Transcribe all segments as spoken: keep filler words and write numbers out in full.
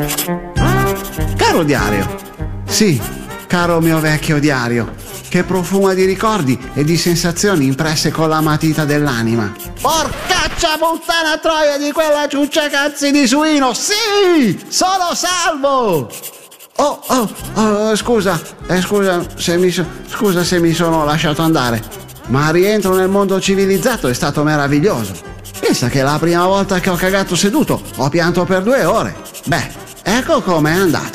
Caro diario, sì, caro mio vecchio diario, che profuma di ricordi e di sensazioni impresse con la matita dell'anima. Porcaccia puttana troia di quella ciuccia cazzi di suino, sì, sono salvo! Oh, oh, oh scusa, eh, scusa, se mi so, scusa se mi sono lasciato andare, ma il rientro nel mondo civilizzato è stato meraviglioso. Pensa che la prima volta che ho cagato seduto ho pianto per due ore. Beh, ecco com'è andata.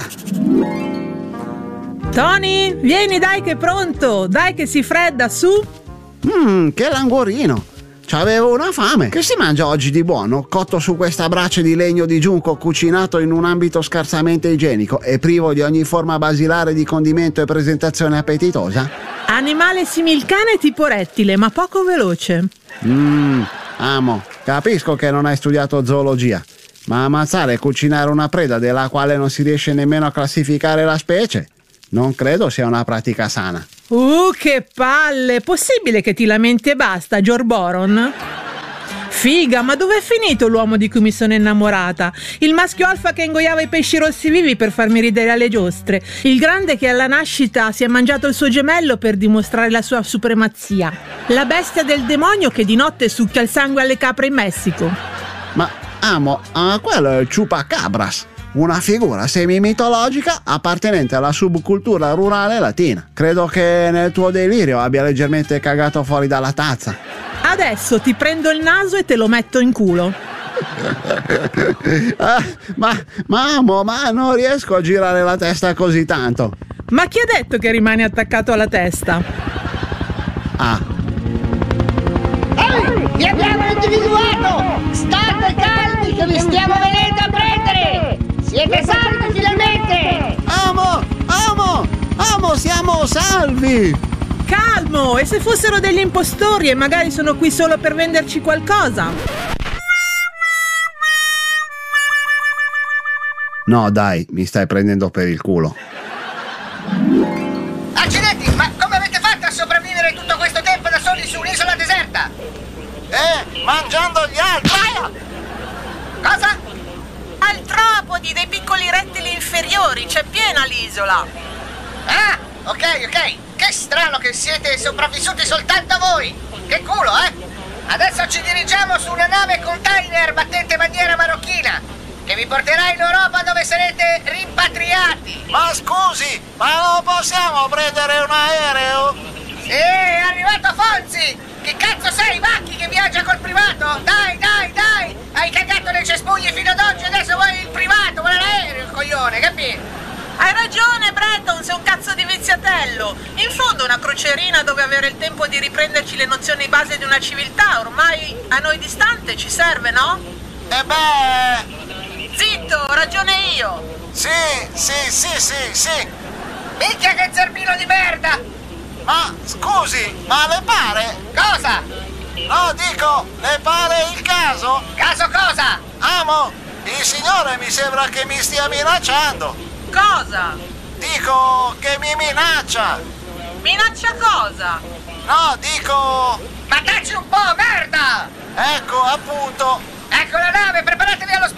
Tony, vieni dai che è pronto, dai che si fredda, su. Mmm, che languorino. C'avevo una fame. Che si mangia oggi di buono? Cotto su questa brace di legno di giunco, cucinato in un ambito scarsamente igienico e privo di ogni forma basilare di condimento e presentazione appetitosa? Animale similcane tipo rettile, ma poco veloce. Mmm, amo. Capisco che non hai studiato zoologia, ma ammazzare e cucinare una preda della quale non si riesce nemmeno a classificare la specie non credo sia una pratica sana. Uh, che palle! Possibile che ti lamenti e basta, George Boron? Figa, ma dov'è finito l'uomo di cui mi sono innamorata? Il maschio alfa che ingoiava i pesci rossi vivi per farmi ridere alle giostre. Il grande che alla nascita si è mangiato il suo gemello per dimostrare la sua supremazia. La bestia del demonio che di notte succhia il sangue alle capre in Messico. Ma, amo, ah, quello è il chupacabras. Una figura semi-mitologica appartenente alla subcultura rurale latina. Credo che nel tuo delirio abbia leggermente cagato fuori dalla tazza. Adesso ti prendo il naso e te lo metto in culo. ah, ma, ma amo, ma non riesco a girare la testa così tanto. Ma chi ha detto che rimani attaccato alla testa? Ah. Ehi, vi abbiamo individuato! State calmi che vi stiamo venendo a prendere! Siete salvi finalmente! Amo, amo, amo, siamo salvi! Calmo, e se fossero degli impostori e magari sono qui solo per venderci qualcosa? No dai, mi stai prendendo per il culo. Accidenti, ma come avete fatto a sopravvivere tutto questo tempo da soli su un'isola deserta? Eh, mangiando gli altri! Cosa? Artropodi, dei piccoli rettili inferiori, c'è piena l'isola. Ah, ok, ok. Che strano che siete sopravvissuti soltanto voi. Che culo, eh? Adesso ci dirigiamo su una nave container battente bandiera marocchina che vi porterà in Europa dove sarete rimpatriati. Ma scusi, ma non possiamo prendere un aereo? Sì, è arrivato Fonzi. Che cazzo sei, Vacchi, che viaggia col privato? Dai, dai, dai! Hai cagato nei cespugli fino ad oggi, adesso vuoi il privato, vuoi l'aereo, il coglione, capi? Hai ragione, Breton, sei un cazzo di viziatello. In fondo una crocerina dove avere il tempo di riprenderci le nozioni base di una civiltà, ormai a noi distante, ci serve, no? E beh... Zitto, ho ragione io. Sì, sì, sì, sì, sì. Minchia che zerbino di merda! Ma scusi, ma le pare? Cosa? No, dico, le pare il caso? Caso cosa? Amo, il signore mi sembra che mi stia minacciando. Cosa? Dico che mi minaccia. Minaccia cosa? No, dico... Ma dacci un po', merda! Ecco, appunto. Ecco la nave, preparatevi allo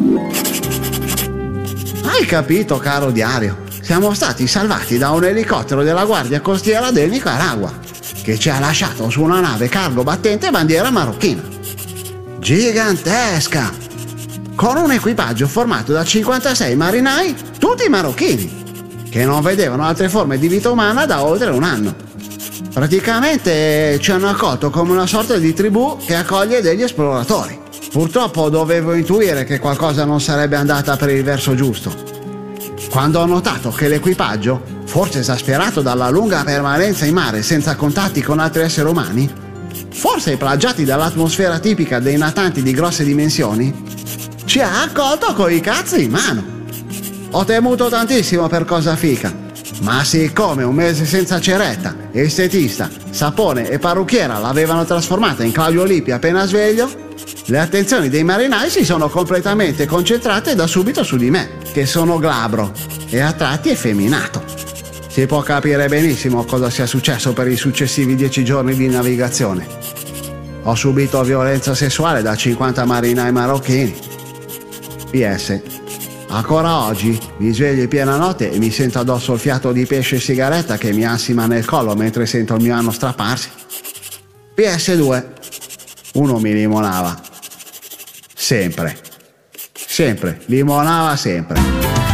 sbarco. Hai capito, caro diario? Siamo stati salvati da un elicottero della Guardia Costiera del Nicaragua che ci ha lasciato su una nave cargo battente bandiera marocchina. Gigantesca! Con un equipaggio formato da cinquantasei marinai, tutti marocchini, che non vedevano altre forme di vita umana da oltre un anno. Praticamente ci hanno accolto come una sorta di tribù che accoglie degli esploratori. Purtroppo dovevo intuire che qualcosa non sarebbe andata per il verso giusto quando ho notato che l'equipaggio, forse esasperato dalla lunga permanenza in mare senza contatti con altri esseri umani, forse plagiati dall'atmosfera tipica dei natanti di grosse dimensioni, ci ha accolto coi cazzi in mano. Ho temuto tantissimo per cosa fica, ma siccome un mese senza ceretta, estetista, sapone e parrucchiera l'avevano trasformata in Claudio Lippi appena sveglio, le attenzioni dei marinai si sono completamente concentrate da subito su di me, che sono glabro e a tratti effeminato. Si può capire benissimo cosa sia successo per i successivi dieci giorni di navigazione. Ho subito violenza sessuale da cinquanta marinai marocchini. P S Ancora oggi mi sveglio in piena notte e mi sento addosso il fiato di pesce e sigaretta che mi ansima nel collo mentre sento il mio anno strapparsi. P S due. Uno mi limonava. Sempre. Sempre. Limonava sempre.